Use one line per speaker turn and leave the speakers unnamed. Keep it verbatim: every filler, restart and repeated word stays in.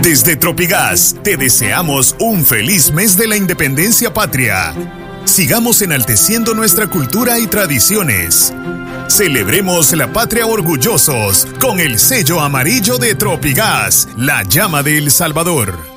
Desde Tropigas te deseamos un feliz mes de la independencia patria. Sigamos enalteciendo nuestra cultura y tradiciones. Celebremos la patria orgullosos con el sello amarillo de Tropigas, la llama de El Salvador.